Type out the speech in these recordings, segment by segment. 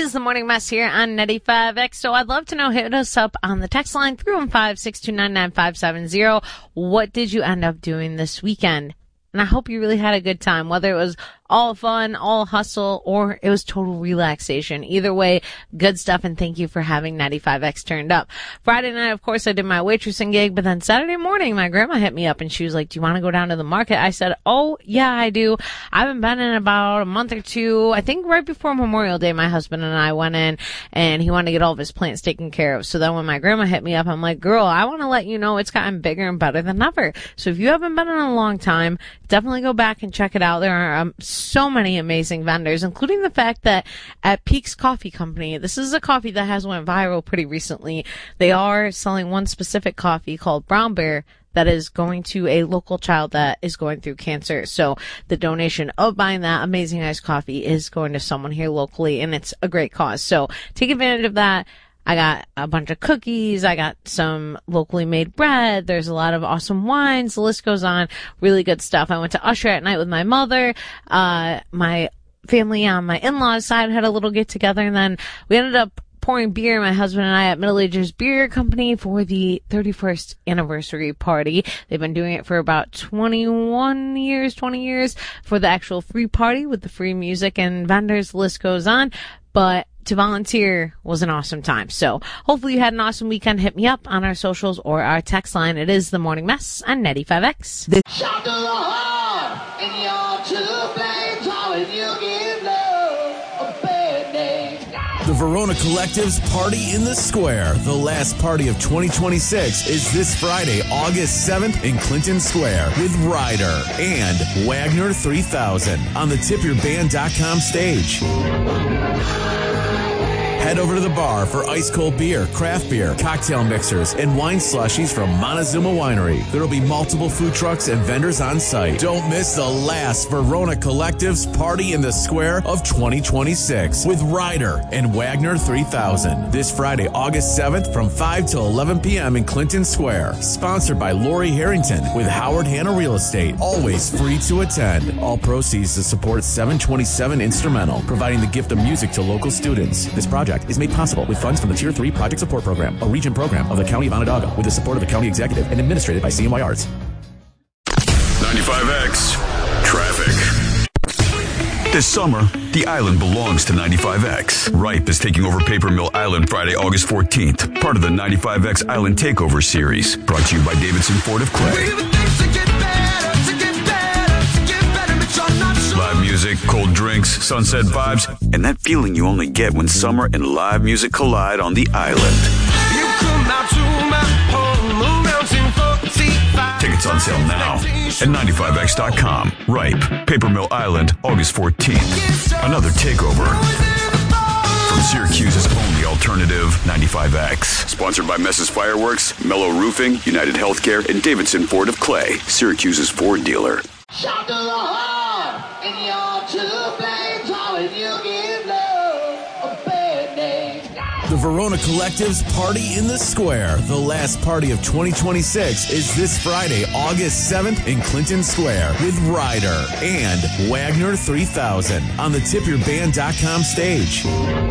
is the Morning Mess here on 95X. So I'd love to know, hit us up on the text line 315-629-9570. What did you end up doing this weekend? And I hope you really had a good time, whether it was all fun, all hustle, or it was total relaxation. Either way, good stuff, and thank you for having 95X turned up. Friday night, of course, I did my waitressing gig, but then Saturday morning, my grandma hit me up and she was like, do you want to go down to the market? I said, oh, yeah, I do. I haven't been in about a month or two. I think right before Memorial Day, my husband and I went in and he wanted to get all of his plants taken care of. So then when my grandma hit me up, I'm like, girl, I want to let you know it's gotten bigger and better than ever. So if you haven't been in a long time, definitely go back and check it out. There are so many amazing vendors, including the fact that at Peaks Coffee Company, this is a coffee that has went viral pretty recently. They are selling one specific coffee called Brown Bear that is going to a local child that is going through cancer. So the donation of buying that amazing iced coffee is going to someone here locally, and it's a great cause. So take advantage of that. I got a bunch of cookies. I got some locally made bread. There's a lot of awesome wines. The list goes on. Really good stuff. I went to Usher at night with my mother. My family on my in-laws side had a little get together, and then we ended up pouring beer, my husband and I, at Middle Ages Beer Company for the 31st anniversary party. They've been doing it for about 20 years for the actual free party with the free music and vendors. The list goes on. But to volunteer was an awesome time. So hopefully you had an awesome weekend. Hit me up on our socials or our text line. It is the Morning Mess on 95X. Shout to the heart, and you're to blame, darling, you give love a bad name. The Verona Collective's Party in the Square, the last party of 2026, is this Friday, August 7th in Clinton Square with Ryder and Wagner 3000 on the tipyourband.com stage. Head over to the bar for ice-cold beer, craft beer, cocktail mixers, and wine slushies from Montezuma Winery. There will be multiple food trucks and vendors on site. Don't miss the last Verona Collective's Party in the Square of 2026 with Ryder and Wagner 3000. This Friday, August 7th from 5 till 11 p.m. in Clinton Square. Sponsored by Lori Harrington with Howard Hanna Real Estate. Always free to attend. All proceeds to support 727 Instrumental, providing the gift of music to local students. This project is made possible with funds from the Tier 3 Project Support Program, a region program of the County of Onondaga, with the support of the County Executive and administrated by CNY Arts. 95X Traffic. This summer, the island belongs to 95X. Ripe is taking over Paper Mill Island Friday, August 14th, part of the 95X Island Takeover Series, brought to you by Davidson Ford of Clay. Live music, cold drinks, sunset vibes, and that feeling you only get when summer and live music collide on the island. Tickets on sale now at 95x.com. Ripe, Paper Mill Island, August 14th. Another takeover from Syracuse's only alternative, 95X. Sponsored by Mess's Fireworks, Mellow Roofing, United Healthcare, and Davidson Ford of Clay, Syracuse's Ford dealer. Shout to the heart, and you're to blame, darling, you give love a bad name. The Verona Collective's Party in the Square, the last party of 2026, is this Friday, August 7th in Clinton Square with Ryder and Wagner 3000 on the tipyourband.com stage.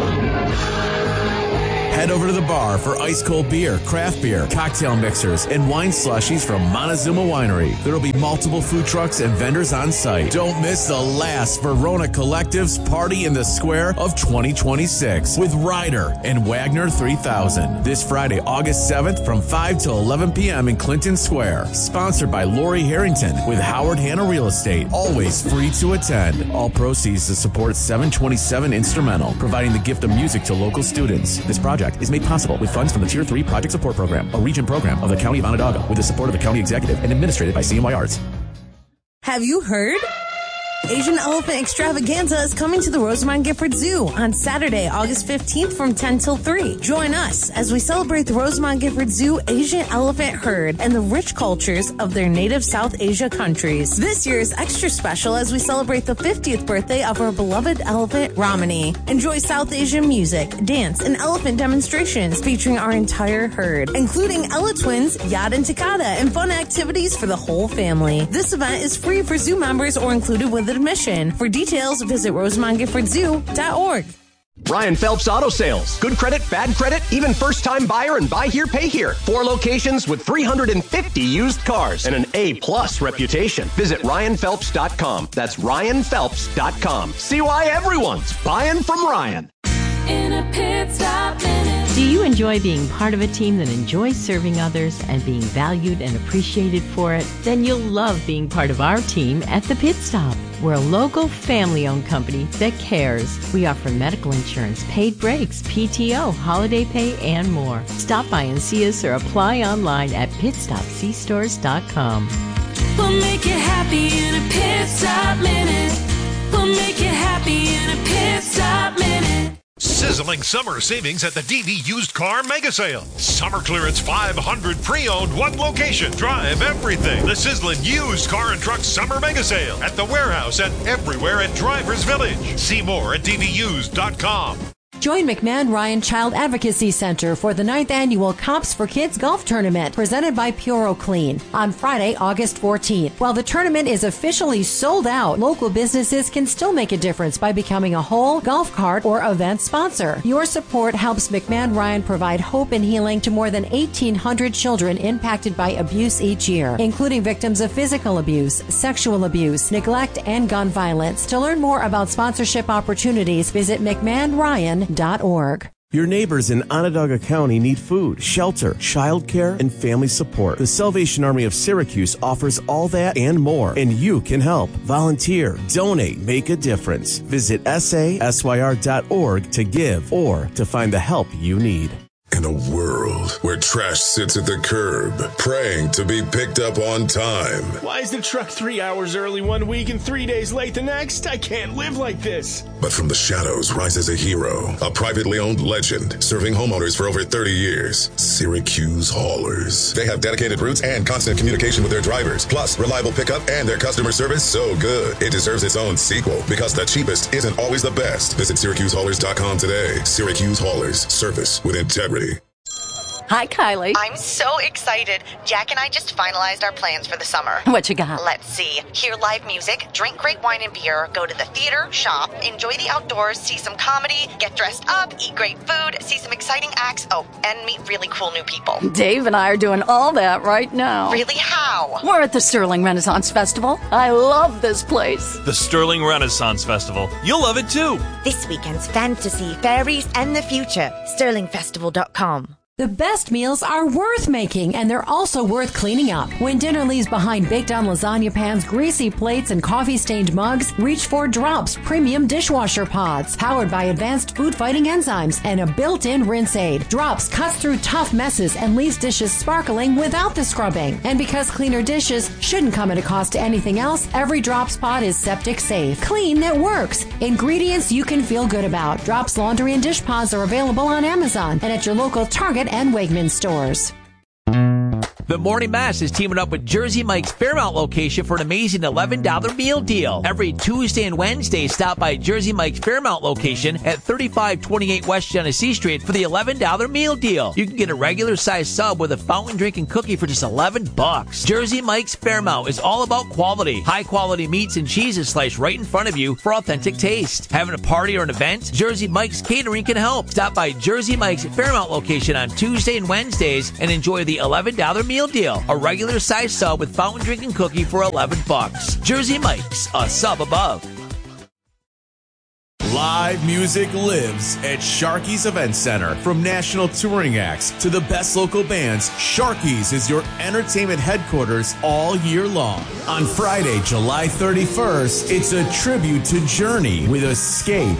Head over to the bar for ice-cold beer, craft beer, cocktail mixers, and wine slushies from Montezuma Winery. There will be multiple food trucks and vendors on site. Don't miss the last Verona Collective's Party in the Square of 2026 with Ryder and Wagner 3000. This Friday, August 7th from 5 till 11 p.m. in Clinton Square. Sponsored by Lori Harrington with Howard Hanna Real Estate. Always free to attend. All proceeds to support 727 Instrumental, providing the gift of music to local students. This project is made possible with funds from the Tier 3 Project Support Program, a region program of the County of Onondaga, with the support of the County Executive and administrated by CNY Arts. Have you heard? Asian Elephant Extravaganza is coming to the Rosamond Gifford Zoo on Saturday, August 15th from 10 till 3. Join us as we celebrate the Rosamond Gifford Zoo Asian elephant herd and the rich cultures of their native South Asia countries. This year is extra special as we celebrate the 50th birthday of our beloved elephant, Romany. Enjoy South Asian music, dance, and elephant demonstrations featuring our entire herd, including Ella Twins, Yad and Takada, and fun activities for the whole family. This event is free for zoo members or included with admission. For details, visit RosamondGiffordZoo.org. Ryan Phelps Auto Sales. Good credit, bad credit, even first-time buyer and buy here, pay here. 4 locations with 350 used cars and an A-plus reputation. Visit RyanPhelps.com. That's RyanPhelps.com. See why everyone's buying from Ryan. In a pit stop minute. Do you enjoy being part of a team that enjoys serving others and being valued and appreciated for it? Then you'll love being part of our team at The Pit Stop. We're a local, family-owned company that cares. We offer medical insurance, paid breaks, PTO, holiday pay, and more. Stop by and see us or apply online at pitstopcstores.com. We'll make you happy in a pit stop minute. We'll make you happy in a pit stop minute. Sizzling summer savings at the DV Used Car Mega Sale. Summer clearance 500 pre-owned, one location. Drive everything. The sizzling used car and truck summer mega sale at the warehouse and everywhere at Drivers Village. See more at dvused.com. Join McMahon Ryan Child Advocacy Center for the 9th Annual Cops for Kids Golf Tournament presented by Puro Clean on Friday, August 14th. While the tournament is officially sold out, local businesses can still make a difference by becoming a whole golf cart or event sponsor. Your support helps McMahon Ryan provide hope and healing to more than 1,800 children impacted by abuse each year, including victims of physical abuse, sexual abuse, neglect, and gun violence. To learn more about sponsorship opportunities, visit McMahonRyan.org. Your neighbors in Onondaga County need food, shelter, childcare, and family support. The Salvation Army of Syracuse offers all that and more, and you can help. Volunteer, donate, make a difference. Visit sasyr.org to give or to find the help you need. In a world where trash sits at the curb, praying to be picked up on time. Why is the truck 3 hours early one week and 3 days late the next? I can't live like this. But from the shadows rises a hero, a privately owned legend, serving homeowners for over 30 years. Syracuse Haulers. They have dedicated routes and constant communication with their drivers, plus reliable pickup and their customer service so good it deserves its own sequel, because the cheapest isn't always the best. Visit SyracuseHaulers.com today. Syracuse Haulers. Service with integrity. Hi, Kylie. I'm so excited. Jack and I just finalized our plans for the summer. What you got? Let's see. Hear live music, drink great wine and beer, go to the theater, shop, enjoy the outdoors, see some comedy, get dressed up, eat great food, see some exciting acts, and meet really cool new people. Dave and I are doing all that right now. Really? How? We're at the Sterling Renaissance Festival. I love this place. The Sterling Renaissance Festival. You'll love it too. This weekend's fantasy, fairies, and the future. SterlingFestival.com. The best meals are worth making, and they're also worth cleaning up. When dinner leaves behind baked-on lasagna pans, greasy plates, and coffee-stained mugs, reach for Drops Premium Dishwasher Pods, powered by advanced food-fighting enzymes and a built-in rinse aid. Drops cuts through tough messes and leaves dishes sparkling without the scrubbing. And because cleaner dishes shouldn't come at a cost to anything else, every Drops pod is septic safe. Clean that works. Ingredients you can feel good about. Drops laundry and dish pods are available on Amazon and at your local Target and Wegmans stores. The Morning Mass is teaming up with Jersey Mike's Fairmount location for an amazing $11 meal deal. Every Tuesday and Wednesday, stop by Jersey Mike's Fairmount location at 3528 West Genesee Street for the $11 meal deal. You can get a regular size sub with a fountain drink and cookie for just $11. Jersey Mike's Fairmount is all about quality. High quality meats and cheeses sliced right in front of you for authentic taste. Having a party or an event? Jersey Mike's Catering can help. Stop by Jersey Mike's Fairmount location on Tuesday and Wednesdays and enjoy the $11 meal deal. A regular size sub with fountain drink and cookie for $11. Jersey Mike's, a sub above. Live music lives at Sharky's Event Center. From national touring acts to the best local bands, Sharky's is your entertainment headquarters all year long. On Friday, July 31st, it's a tribute to Journey with Escape.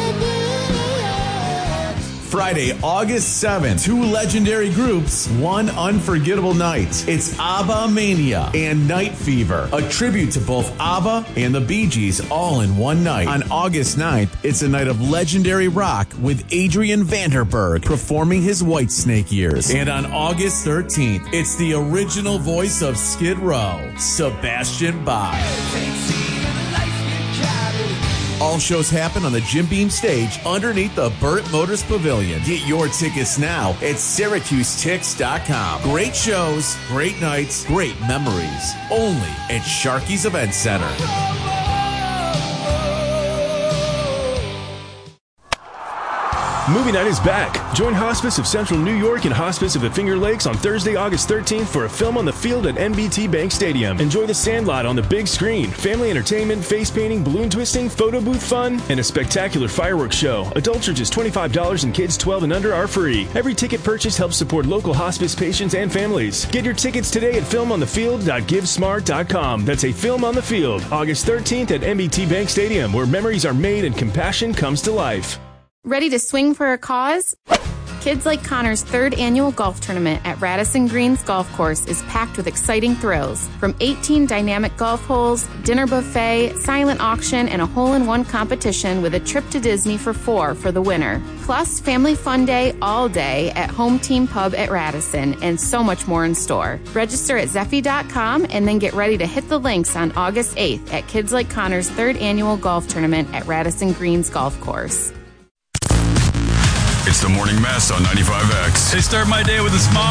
Friday, August 7th, 2 legendary groups, one unforgettable night. It's ABBA Mania and Night Fever, a tribute to both ABBA and the Bee Gees all in one night. On August 9th, it's a night of legendary rock with Adrian Vanderberg performing his Whitesnake years. And on August 13th, it's the original voice of Skid Row, Sebastian Bach. All shows happen on the Jim Beam stage underneath the Burt Motors Pavilion. Get your tickets now at SyracuseTix.com. Great shows, great nights, great memories. Only at Sharky's Event Center. Movie night is back. Join Hospice of Central New York and Hospice of the Finger Lakes on Thursday, August 13th for a film on the field at NBT Bank Stadium. Enjoy The Sandlot on the big screen, family entertainment, face painting, balloon twisting, photo booth fun, and a spectacular fireworks show. Adults are just $25 and kids 12 and under are free. Every ticket purchase helps support local hospice patients and families. Get your tickets today at filmonthefield.givesmart.com. That's a Film on the Field, August 13th at NBT Bank Stadium, where memories are made and compassion comes to life. Ready to swing for a cause? Kids Like Connor's third annual golf tournament at Radisson Greens Golf Course is packed with exciting thrills. From 18 dynamic golf holes, dinner buffet, silent auction, and a hole-in-one competition with a trip to Disney for 4 for the winner. Plus, family fun day all day at Home Team Pub at Radisson, and so much more in store. Register at Zeffy.com and then get ready to hit the links on August 8th at Kids Like Connor's third annual golf tournament at Radisson Greens Golf Course. It's the Morning Mess on 95X. They start my day with a smile.